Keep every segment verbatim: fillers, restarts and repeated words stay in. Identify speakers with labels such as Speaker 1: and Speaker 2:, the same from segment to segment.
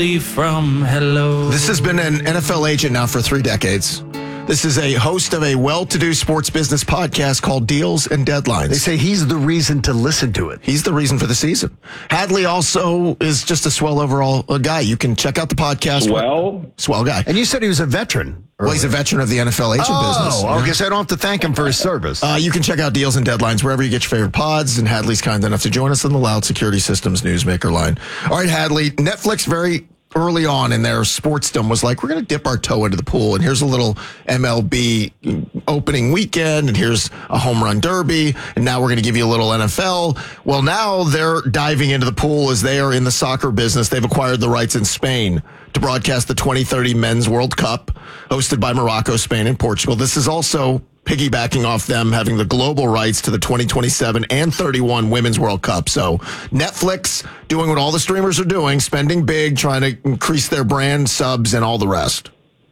Speaker 1: From hello.
Speaker 2: This has been an N F L agent now for three decades. This is a host of a well-to-do sports business podcast called Deals and Deadlines.
Speaker 3: They say he's the reason to listen to it.
Speaker 2: He's the reason for the season. Hadley also is just a swell overall uh, guy. You can check out the podcast.
Speaker 4: Swell?
Speaker 2: Swell guy.
Speaker 3: And you said he was a veteran.
Speaker 2: Well, he's a veteran of the N F L agent
Speaker 3: oh,
Speaker 2: business.
Speaker 3: Oh, I guess I don't have to thank him for his service.
Speaker 2: Uh, you can check out Deals and Deadlines wherever you get your favorite pods, and Hadley's kind enough to join us on the Loud Security Systems Newsmaker line. All right, Hadley, Netflix very early on in their sportsdom was like, we're going to dip our toe into the pool, and here's a little M L B opening weekend, and here's a home run derby, and now we're going to give you a little N F L. Well, now they're diving into the pool as they are in the soccer business. They've acquired the rights in Spain to broadcast the twenty thirty Men's World Cup, hosted by Morocco, Spain, and Portugal. This is also piggybacking off them having the global rights to the twenty twenty-seven and thirty-one Women's World Cup. So Netflix doing what all the streamers are doing, spending big, trying to increase their brand subs and all the rest.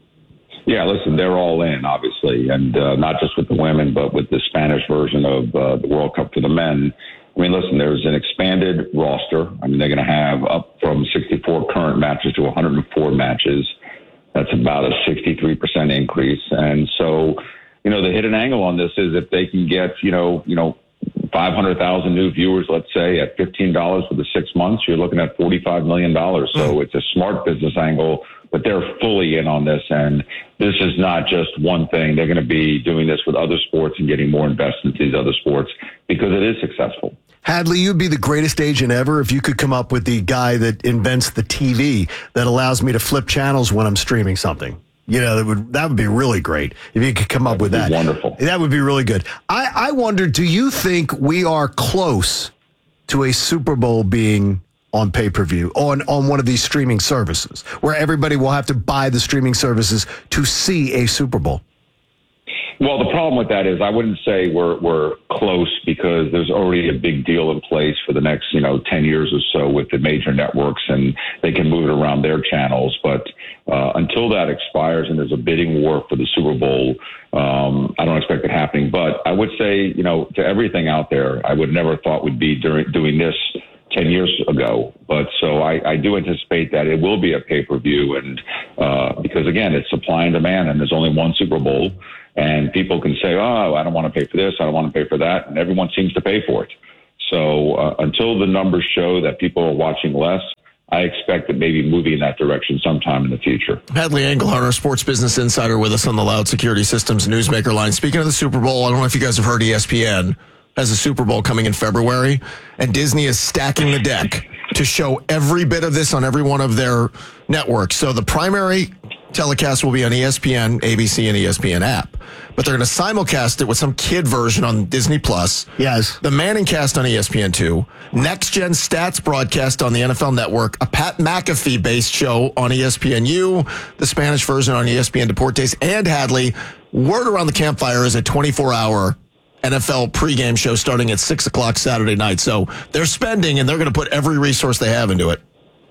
Speaker 4: Yeah, listen, they're all in, obviously, and uh, not just with the women, but with the Spanish version of uh, the World Cup for the men. I mean, listen, there's an expanded roster. I mean, they're going to have up from sixty-four current matches to one hundred four matches. That's about a sixty-three percent increase. And so, you know, the hidden angle on this is if they can get, you know, you know, five hundred thousand new viewers, let's say, at fifteen dollars for the six months, you're looking at forty-five million dollars. So mm. it's a smart business angle, but they're fully in on this. And this is not just one thing. They're going to be doing this with other sports and getting more investment in these other sports because it is successful.
Speaker 3: Hadley, you'd be the greatest agent ever if you could come up with the guy that invents the T V that allows me to flip channels when I'm streaming something. You know, that would that would be really great if you could come up with that.
Speaker 4: Wonderful.
Speaker 3: That would be really good. I, I wonder, do you think we are close to a Super Bowl being on pay-per-view, on, on one of these streaming services, where everybody will have to buy the streaming services to see a Super Bowl?
Speaker 4: Well, the problem with that is I wouldn't say we're we're close because there's already a big deal in place for the next, you know, ten years or so with the major networks, and they can move it around their channels. But uh, until that expires and there's a bidding war for the Super Bowl, um, I don't expect it happening. But I would say, you know, to everything out there, I would never thought we'd be during, doing this ten years ago. But so I, I do anticipate that it will be a pay-per-view. And uh, because, again, it's supply and demand, and there's only one Super Bowl. And people can say, oh, I don't want to pay for this, I don't want to pay for that. And everyone seems to pay for it. So uh, until the numbers show that people are watching less, I expect that maybe moving in that direction sometime in the future.
Speaker 2: Hadley Engelhardt, our sports business insider, with us on the Loud Security Systems Newsmaker line. Speaking of the Super Bowl, I don't know if you guys have heard E S P N has a Super Bowl coming in February, and Disney is stacking the deck to show every bit of this on every one of their networks. So the primary telecast will be on E S P N, A B C, and E S P N app. But they're going to simulcast it with some kid version on Disney Plus.
Speaker 3: Yes.
Speaker 2: The Manning cast on E S P N two. Next Gen Stats broadcast on the N F L Network. A Pat McAfee-based show on E S P N U. The Spanish version on E S P N Deportes. And Hadley, word around the campfire is a twenty-four hour N F L pregame show starting at six o'clock Saturday night. So they're spending, and they're going to put every resource they have into it.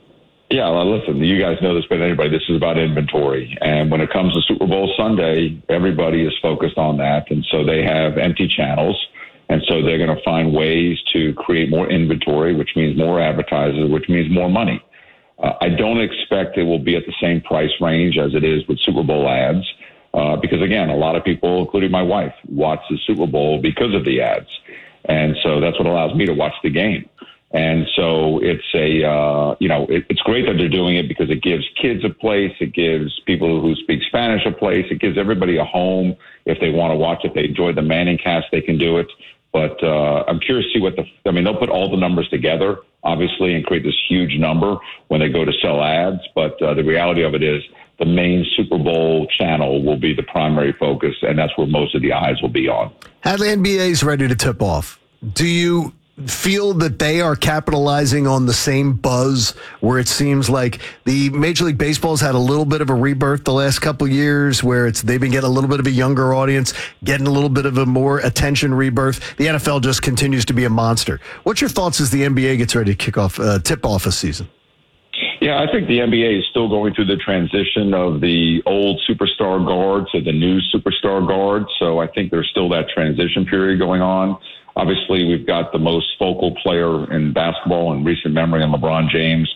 Speaker 4: Yeah, well, listen, you guys know this better than anybody. This is about inventory. And when it comes to Super Bowl Sunday, everybody is focused on that. And so they have empty channels. And so they're going to find ways to create more inventory, which means more advertisers, which means more money. Uh, I don't expect it will be at the same price range as it is with Super Bowl ads. Uh, because, again, a lot of people, including my wife, watch the Super Bowl because of the ads. And so that's what allows me to watch the game. And so it's a, uh, you know, it, it's great that they're doing it because it gives kids a place. It gives people who speak Spanish a place. It gives everybody a home. If they want to watch it, they enjoy the Manning cast, they can do it. But uh, I'm curious to see what the, I mean, they'll put all the numbers together, obviously, and create this huge number when they go to sell ads. But uh, the reality of it is the main Super Bowl channel will be the primary focus, and that's where most of the eyes will be on.
Speaker 3: Hadley, N B A is ready to tip off. Do you feel that they are capitalizing on the same buzz where it seems like the Major League Baseball's had a little bit of a rebirth the last couple of years where it's they've been getting a little bit of a younger audience, getting a little bit of a more attention rebirth? The N F L just continues to be a monster. What's your thoughts as the N B A gets ready to kick off, uh, tip off a season?
Speaker 4: Yeah, I think the N B A is still going through the transition of the old superstar guard to the new superstar guard. So I think there's still that transition period going on. Obviously, we've got the most focal player in basketball in recent memory in LeBron James.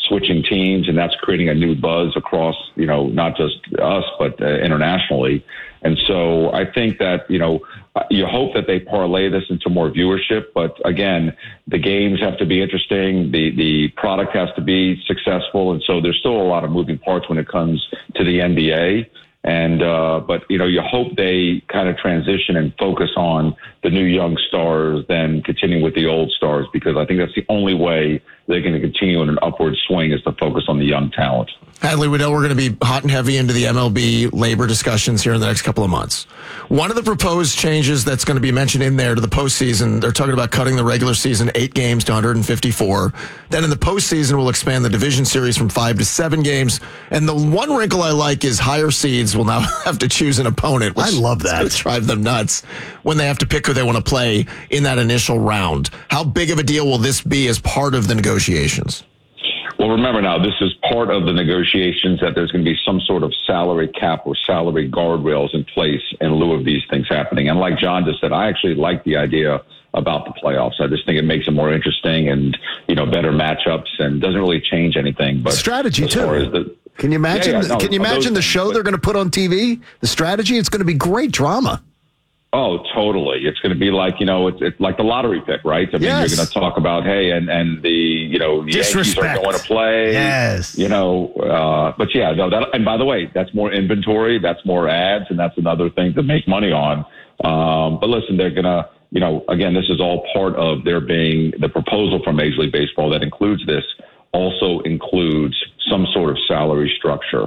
Speaker 4: switching teams, and that's creating a new buzz across, you know, not just us, but uh, internationally. And so I think that, you know, you hope that they parlay this into more viewership. But again, the games have to be interesting. The, the product has to be successful. And so there's still a lot of moving parts when it comes to the N B A. And, uh, but, you know, you hope they kind of transition and focus on the new young stars, then continue with the old stars, because I think that's the only way they're going to continue in an upward swing is to focus on the young talent.
Speaker 2: Hadley, we know we're going to be hot and heavy into the M L B labor discussions here in the next couple of months. One of the proposed changes that's going to be mentioned in there to the postseason, they're talking about cutting the regular season eight games to one hundred fifty-four. Then in the postseason, we'll expand the division series from five to seven games. And the one wrinkle I like is higher seeds will now have to choose an opponent. Which
Speaker 3: I love that.
Speaker 2: It's going to drive them nuts when they have to pick who they want to play in that initial round. How big of a deal will this be as part of the negotiations?
Speaker 4: Well, remember now, this is part of the negotiations that there's going to be some sort of salary cap or salary guardrails in place in lieu of these things happening. And like John just said, I actually like the idea about the playoffs. I just think it makes it more interesting and, you know, better matchups and doesn't really change anything. But
Speaker 3: strategy
Speaker 4: as
Speaker 3: too.
Speaker 4: far as the,
Speaker 3: can you imagine?
Speaker 4: yeah, yeah, no,
Speaker 3: can you imagine the show
Speaker 4: things,
Speaker 3: they're going to put on T V? The strategy. It's going to be great drama.
Speaker 4: Oh, totally. It's going to be like, you know, it's, it's like the lottery pick, right? I mean,
Speaker 3: yes.
Speaker 4: You're going to talk about, hey, and, and the, you know, the Yankees are going to play.
Speaker 3: Yes.
Speaker 4: You know, uh, but yeah, no, that, and by the way, that's more inventory, that's more ads, and that's another thing to make money on. Um, but listen, they're going to, you know, again, this is all part of there being the proposal from Major League Baseball that includes this, also includes some sort of salary structure.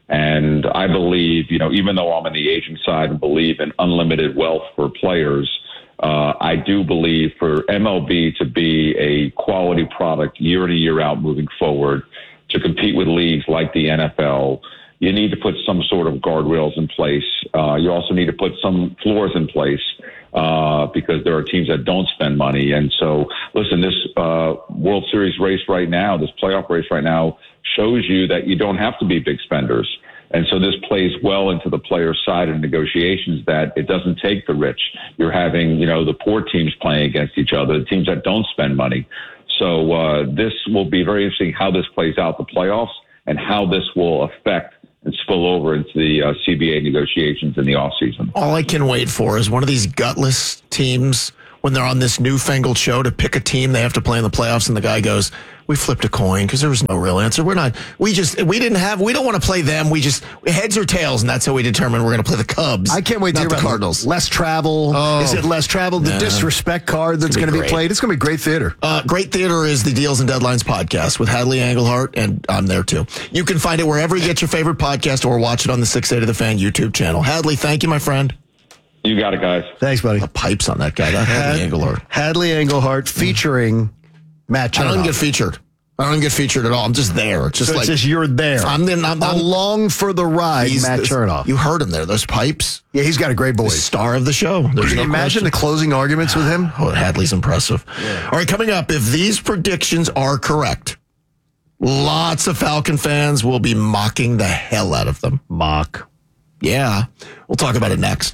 Speaker 4: And I believe, you know, even though I'm on the aging side and believe in unlimited wealth for players, uh, I do believe for M L B to be a quality product year in and year out moving forward, to compete with leagues like the N F L, you need to put some sort of guardrails in place. Uh, you also need to put some floors in place uh, because there are teams that don't spend money. And so, listen, this uh, World Series race right now, this playoff race right now, shows you that you don't have to be big spenders. And so this plays well into the player side of negotiations, that it doesn't take the rich. You're having, you know, the poor teams playing against each other, the teams that don't spend money. So uh, this will be very interesting how this plays out the playoffs and how this will affect and spill over into the uh, C B A negotiations in the offseason.
Speaker 2: All I can wait for is one of these gutless teams when they're on this newfangled show to pick a team they have to play in the playoffs, and the guy goes, we flipped a coin because there was no real answer. We're not, we just, we didn't have, we don't want to play them. We just, heads or tails, and that's how we determine we're going to play the Cubs.
Speaker 3: I can't wait to
Speaker 2: not
Speaker 3: hear
Speaker 2: the
Speaker 3: about
Speaker 2: Cardinals.
Speaker 3: Less travel.
Speaker 2: Oh.
Speaker 3: Is it less travel? The
Speaker 2: Yeah.
Speaker 3: disrespect card that's going to be
Speaker 2: great.
Speaker 3: played. It's going to be great theater.
Speaker 2: Uh, Great Theater is the Deals and Deadlines podcast with Hadley Engelhart, and I'm there too. You can find it wherever you get your favorite podcast or watch it on the six eighty The Fan YouTube channel. Hadley, thank you, my friend.
Speaker 4: You got it, guys.
Speaker 3: Thanks, buddy.
Speaker 2: The pipes on that guy, that Hadley Engelhart.
Speaker 3: Hadley Engelhart featuring Matt
Speaker 2: I don't even
Speaker 3: Chernoff.
Speaker 2: get featured. I don't even get featured at all. I'm just there. It's just
Speaker 3: So
Speaker 2: like,
Speaker 3: it's just you're there.
Speaker 2: I'm then, I'm, I'm
Speaker 3: along for the ride,
Speaker 2: he's
Speaker 3: Matt
Speaker 2: the-
Speaker 3: Chernoff.
Speaker 2: You heard him there. Those pipes.
Speaker 3: Yeah, he's got a great
Speaker 2: The
Speaker 3: voice.
Speaker 2: star of the show. There's
Speaker 3: Can
Speaker 2: no
Speaker 3: you imagine
Speaker 2: question.
Speaker 3: the closing arguments with him?
Speaker 2: Oh, Hadley's impressive. All right, coming up, if these predictions are correct, lots of Falcon fans will be mocking the hell out of them.
Speaker 3: Mock.
Speaker 2: Yeah, we'll talk about it next.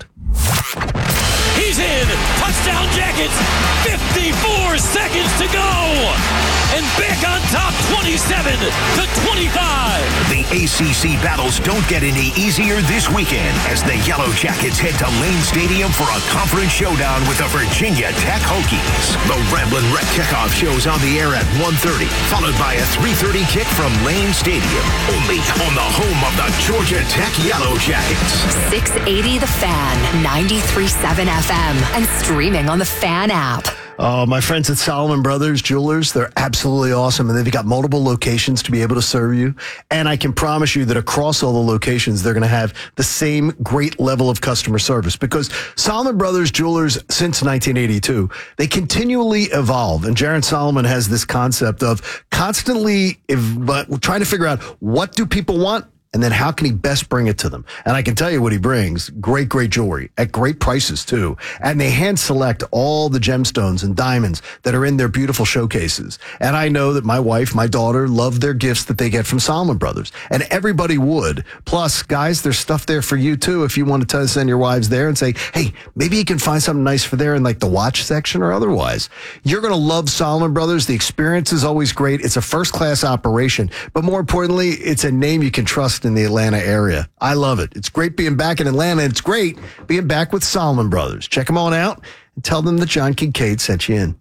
Speaker 5: He's in. Touchdown Jackets. fifty-four seconds to go. And back on top twenty-seven to twenty-five.
Speaker 6: The A C C battles don't get any easier this weekend as the Yellow Jackets head to Lane Stadium for a conference showdown with the Virginia Tech Hokies. The Ramblin' Wreck kickoff shows on the air at one thirty, followed by a three thirty kick from Lane Stadium, only on the home of the Georgia Tech Yellow Jackets.
Speaker 7: six eighty The Fan, ninety-three point seven F M, and streaming on the Fan app.
Speaker 3: Oh, my friends at Solomon Brothers Jewelers, they're absolutely awesome, and they've got multiple locations to be able to serve you. And I can promise you that across all the locations, they're going to have the same great level of customer service, because Solomon Brothers Jewelers, since nineteen eighty-two, they continually evolve. And Jaron Solomon has this concept of constantly ev- trying to figure out, what do people want? and then how can he best bring it to them? And I can tell you what he brings. Great, great jewelry at great prices too. And they hand select all the gemstones and diamonds that are in their beautiful showcases. And I know that my wife, my daughter, love their gifts that they get from Solomon Brothers. And everybody would. Plus, guys, there's stuff there for you too if you want to send your wives there and say, hey, maybe you can find something nice for there in like the watch section or otherwise. You're going to love Solomon Brothers. The experience is always great. It's a first-class operation. But more importantly, it's a name you can trust in the Atlanta area. I love it. It's great being back in Atlanta. And it's great being back with Solomon Brothers. Check them on out and tell them that John Kincaid sent you in.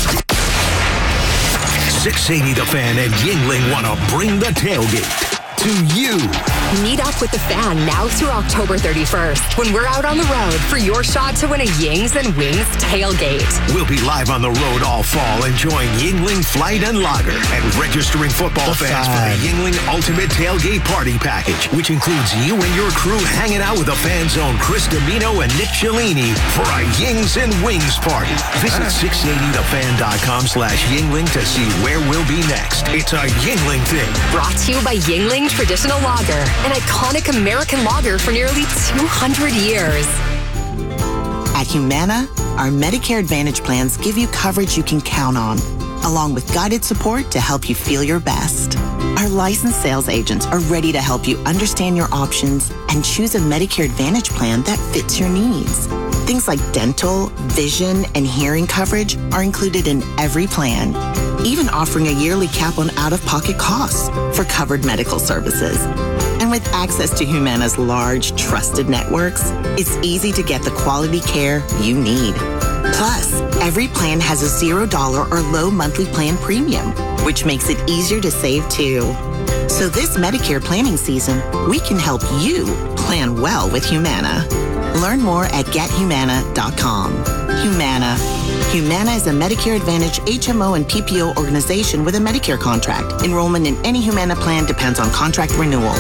Speaker 6: six eighty The Fan and Yingling want to bring the tailgate to you.
Speaker 7: Meet up with the Fan now through October thirty-first when we're out on the road for your shot to win a Yings and Wings tailgate.
Speaker 6: We'll be live on the road all fall enjoying Yingling Flight and Lager and registering football
Speaker 3: The
Speaker 6: fans
Speaker 3: Fan.
Speaker 6: for the Yingling Ultimate Tailgate Party Package, which includes you and your crew hanging out with the Fan Zone Chris Domino and Nick Cellini for a Yings and Wings party. Visit six eighty the fan dot com slash Yingling to see where we'll be next. It's a Yingling thing.
Speaker 7: Brought to you by Yingling Traditional Lager, an iconic American lager for nearly two hundred years.
Speaker 8: At Humana, our Medicare Advantage plans give you coverage you can count on, along with guided support to help you feel your best. Our licensed sales agents are ready to help you understand your options and choose a Medicare Advantage plan that fits your needs. Things like dental, vision, and hearing coverage are included in every plan, even offering a yearly cap on out-of-pocket costs for covered medical services. And with access to Humana's large, trusted networks, it's easy to get the quality care you need. Plus, every plan has a zero dollar or low monthly plan premium, which makes it easier to save too. So this Medicare planning season, we can help you plan well with Humana. Learn more at get humana dot com. Humana. Humana is a Medicare Advantage H M O and P P O organization with a Medicare contract. Enrollment in any Humana plan depends on contract renewal.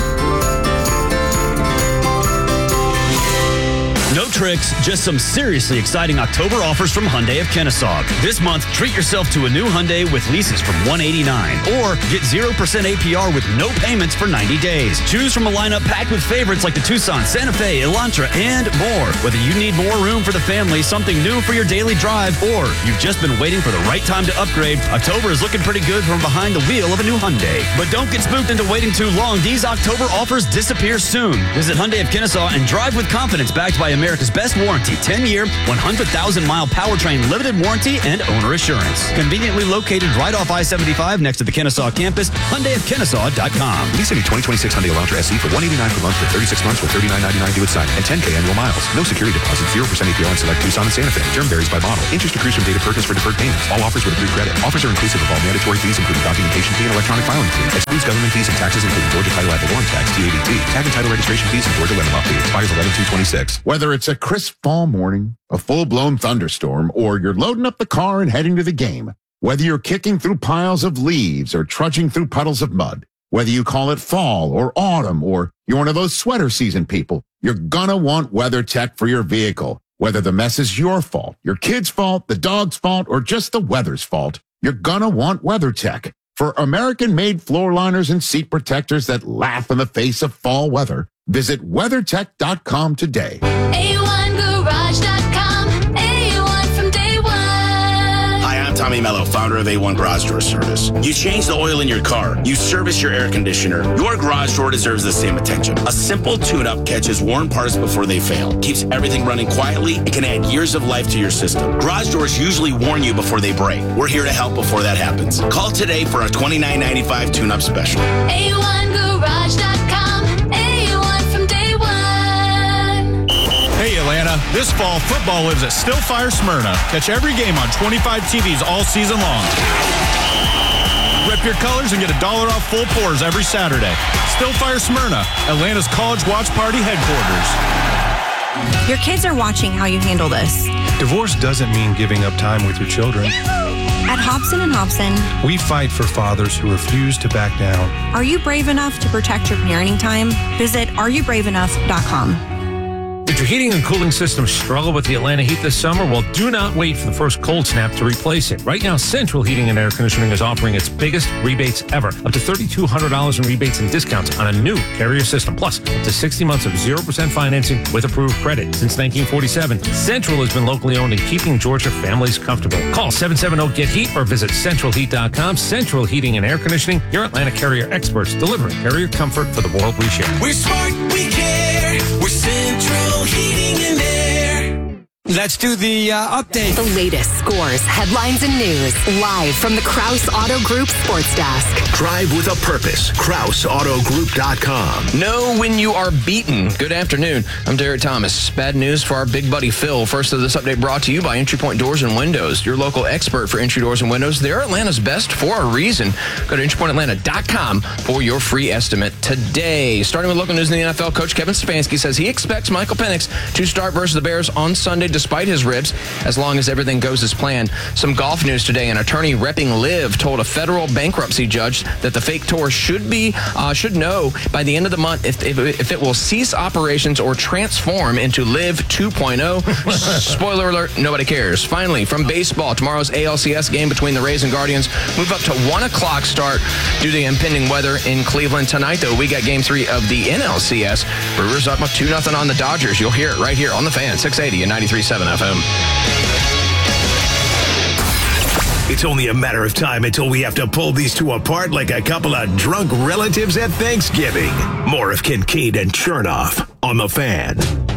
Speaker 9: No tricks, just some seriously exciting October offers from Hyundai of Kennesaw. This month, treat yourself to a new Hyundai with leases from one hundred eighty-nine dollars or get zero percent A P R with no payments for ninety days. Choose from a lineup packed with favorites like the Tucson, Santa Fe, Elantra, and more. Whether you need more room for the family, something new for your daily drive, or you've just been waiting for the right time to upgrade, October is looking pretty good from behind the wheel of a new Hyundai. But don't get spooked into waiting too long. These October offers disappear soon. Visit Hyundai of Kennesaw and drive with confidence backed by America's best warranty, ten-year, one hundred thousand mile powertrain limited warranty and owner assurance. Conveniently located right off I seventy-five next to the Kennesaw campus, Hyundai of Kennesaw dot com.
Speaker 10: Lease any twenty twenty-six Hyundai Elantra S E for one hundred eighty-nine dollars per month for thirty-six months with thirty-nine ninety-nine due at sign and ten K annual miles. No security deposit, zero percent A P R on select Tucson and Santa Fe. Term varies by model. Interest accrues from date of purchase for deferred payments. All offers with approved credit. Offers are inclusive of all mandatory fees, including documentation fee and electronic filing fee. Excludes government fees and taxes, including Georgia Title Ad Valorem Tax, T A D T. Tag and title registration fees and Georgia Lemon Fee. Expires eleven two twenty-six.
Speaker 11: Whether it's a crisp fall morning, a full-blown thunderstorm, or you're loading up the car and heading to the game, whether you're kicking through piles of leaves or trudging through puddles of mud, whether you call it fall or autumn, or you're one of those sweater season people, you're gonna want WeatherTech for your vehicle. Whether the mess is your fault, your kid's fault, the dog's fault, or just the weather's fault, you're gonna want WeatherTech. For American-made floor liners and seat protectors that laugh in the face of fall weather, visit weather tech dot com today.
Speaker 12: A one garage dot com, A one from day one.
Speaker 13: Hi, I'm Tommy Mello, founder of A one Garage Door Service. You change the oil in your car, you service your air conditioner, your garage door deserves the same attention. A simple tune-up catches worn parts before they fail, keeps everything running quietly, and can add years of life to your system. Garage doors usually warn you before they break. We're here to help before that happens. Call today for a twenty-nine ninety-five tune-up special.
Speaker 12: A one garage dot com, A one from day one.
Speaker 14: Hey Atlanta, this fall football lives at Stillfire Smyrna. Catch every game on twenty-five T Vs all season long. Rep your colors and get a dollar off full pours every Saturday. Stillfire Smyrna, Atlanta's College Watch Party headquarters.
Speaker 15: Your kids are watching how you handle this.
Speaker 16: Divorce doesn't mean giving up time with your children.
Speaker 15: At Hobson and Hobson,
Speaker 16: we fight for fathers who refuse to back down.
Speaker 15: Are you brave enough to protect your parenting time? Visit are you brave enough dot com.
Speaker 14: The
Speaker 17: Did your heating and cooling system struggle with the Atlanta heat this summer? Well, do not wait for the first cold snap to replace it. Right now, Central Heating and Air Conditioning is offering its biggest rebates ever. Up to three thousand two hundred dollars in rebates and discounts on a new Carrier system. Plus, up to sixty months of zero percent financing with approved credit. Since nineteen forty-seven, Central has been locally owned and keeping Georgia families comfortable. Call seven seven zero, get heat or visit central heat dot com. Central Heating and Air Conditioning, your Atlanta Carrier experts, delivering Carrier comfort for the world we share.
Speaker 18: We're smart, we care. We're Central Heating and Air. Let's do the uh, update.
Speaker 7: The latest scores, headlines, and news live from the Kraus Auto Group Sports Desk.
Speaker 6: Drive with a purpose. Kraus Auto Group dot com.
Speaker 19: Know when you are beaten. Good afternoon. I'm Derek Thomas. Bad news for our big buddy Phil. First of this update brought to you by Entry Point Doors and Windows, your local expert for entry doors and windows. They're Atlanta's best for a reason. Go to entry point atlanta dot com for your free estimate today. Starting with local news in the N F L, Coach Kevin Stefanski says he expects Michael Penix to start versus the Bears on Sunday despite his ribs, as long as everything goes as planned. Some golf news today. An attorney repping Liv told a federal bankruptcy judge that the fake tour should be uh, should know by the end of the month if, if, if it will cease operations or transform into Liv two point oh. Spoiler alert, nobody cares. Finally, from baseball, tomorrow's A L C S game between the Rays and Guardians move up to one o'clock start due to the impending weather in Cleveland. Tonight, though, we got game three of the N L C S. Brewers up two nothing on the Dodgers. You'll hear it right here on the Fan, six eighty and ninety-three point seven F M.
Speaker 6: It's only a matter of time until we have to pull these two apart like a couple of drunk relatives at Thanksgiving. More of Kincaid and Chernoff on the Fan.